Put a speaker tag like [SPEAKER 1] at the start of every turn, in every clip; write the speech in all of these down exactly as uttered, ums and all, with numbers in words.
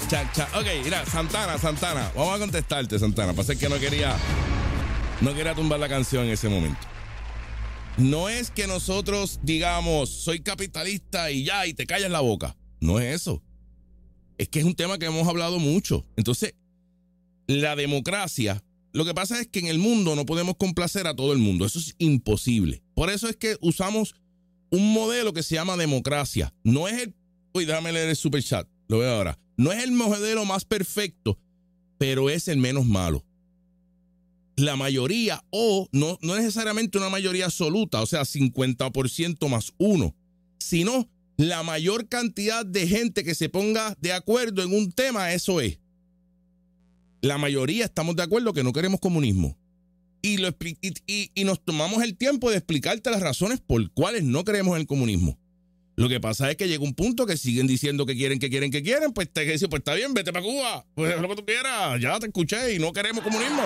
[SPEAKER 1] Cha, cha. Ok, mira, Santana, Santana. Vamos a contestarte, Santana. Pasa que no quería, no quería tumbar la canción en ese momento. No es que nosotros digamos, soy capitalista y ya, y te callas la boca. No es eso. Es que es un tema que hemos hablado mucho. Entonces, la democracia, lo que pasa es que en el mundo no podemos complacer a todo el mundo. Eso es imposible. Por eso es que usamos un modelo que se llama democracia. No es el... Uy, déjame leer el superchat. Lo veo ahora. No es el modelo más perfecto, pero es el menos malo. La mayoría, o no, no necesariamente una mayoría absoluta, o sea, cincuenta por ciento más uno, sino la mayor cantidad de gente que se ponga de acuerdo en un tema, eso es. La mayoría estamos de acuerdo que no queremos comunismo. Y, lo, y, y, y nos tomamos el tiempo de explicarte las razones por cuales no creemos en el comunismo. Lo que pasa es que llega un punto que siguen diciendo que quieren, que quieren, que quieren, pues te dicen, pues está bien, vete para Cuba, pues es lo que tú quieras, ya te escuché y no queremos comunismo.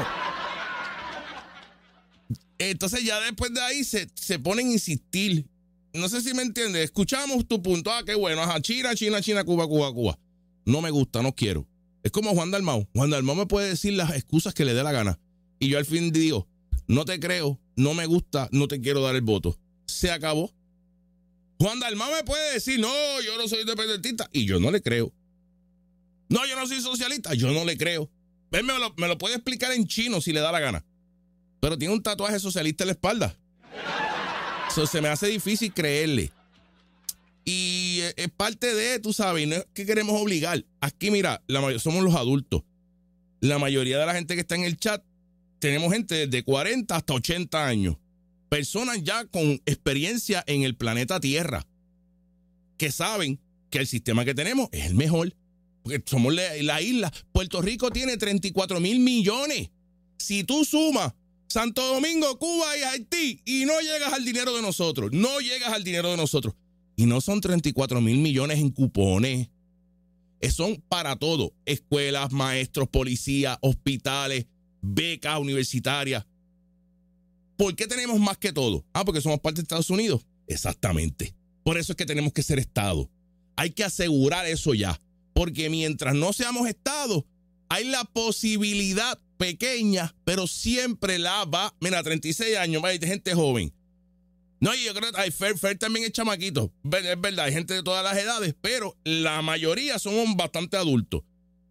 [SPEAKER 1] Entonces ya después de ahí se, se ponen a insistir. No sé si me entiendes. Escuchamos tu punto. Ah, qué bueno. Ajá, China, China, China, Cuba, Cuba, Cuba. No me gusta, no quiero. Es como Juan Dalmau. Juan Dalmau me puede decir las excusas que le dé la gana. Y yo al fin digo, no te creo, no me gusta, no te quiero dar el voto. Se acabó. Juan Dalmau me puede decir, no, yo no soy independentista. Y yo no le creo. No, yo no soy socialista. Yo no le creo. Él me lo, me lo puede explicar en chino si le da la gana. Pero tiene un tatuaje socialista en la espalda. Eso se me hace difícil creerle. Y es parte de, tú sabes, no es que queremos obligar. Aquí, mira, la, somos los adultos. La mayoría de la gente que está en el chat, tenemos gente de cuarenta hasta ochenta años. Personas ya con experiencia en el planeta Tierra. Que saben que el sistema que tenemos es el mejor. Porque somos la, la isla. Puerto Rico tiene treinta y cuatro mil millones. Si tú sumas Santo Domingo, Cuba y Haití, y no llegas al dinero de nosotros, no llegas al dinero de nosotros. Y no son treinta y cuatro mil millones en cupones. Son para todo. Escuelas, maestros, policías, hospitales, becas universitarias. ¿Por qué tenemos más que todo? Ah, porque somos parte de Estados Unidos. Exactamente. Por eso es que tenemos que ser Estado. Hay que asegurar eso ya. Porque mientras no seamos Estado, hay la posibilidad pequeña, pero siempre la va. Mira, treinta y seis años, hay gente joven. No, yo creo que hay Fer, Fer también es chamaquito. Es verdad, hay gente de todas las edades, pero la mayoría somos bastante adultos.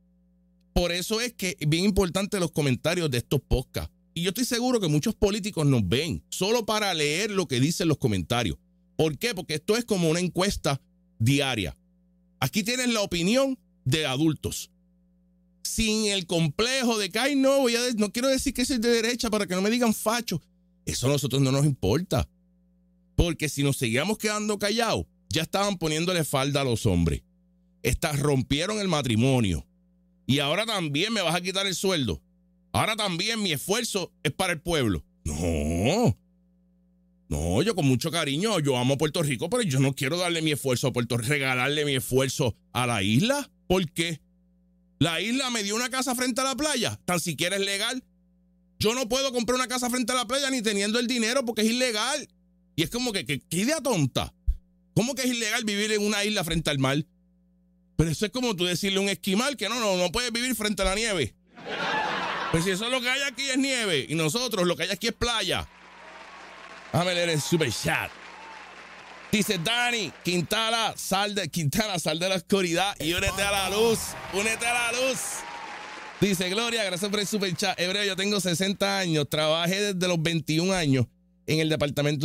[SPEAKER 1] Por eso es que es bien importante los comentarios de estos podcasts. Y yo estoy seguro que muchos políticos nos ven solo para leer lo que dicen los comentarios. ¿Por qué? Porque esto es como una encuesta diaria. Aquí tienes la opinión de adultos. Sin el complejo de que, ay, no, voy a de- no quiero decir que soy de derecha para que no me digan facho. Eso a nosotros no nos importa. Porque si nos seguíamos quedando callados, ya estaban poniéndole falda a los hombres. Estas rompieron el matrimonio. Y ahora también me vas a quitar el sueldo. Ahora también mi esfuerzo es para el pueblo. No. No, yo con mucho cariño, yo amo a Puerto Rico, pero yo no quiero darle mi esfuerzo a Puerto Rico, regalarle mi esfuerzo a la isla. ¿Por qué? La isla me dio una casa frente a la playa, tan siquiera es legal. Yo no puedo comprar una casa frente a la playa ni teniendo el dinero porque es ilegal. Y es como que, que ¿qué idea tonta? ¿Cómo que es ilegal vivir en una isla frente al mar? Pero eso es como tú decirle a un esquimal que no, no, no puedes vivir frente a la nieve. Pues si eso es lo que hay aquí es nieve y nosotros lo que hay aquí es playa. Déjame leer el super chat. Dice Dani, Quintana, sal de, Quintana, sal de la oscuridad y únete a la luz. Únete a la luz. Dice Gloria, gracias por el super chat. Hebreo, yo tengo sesenta años, trabajé desde los veintiún años en el departamento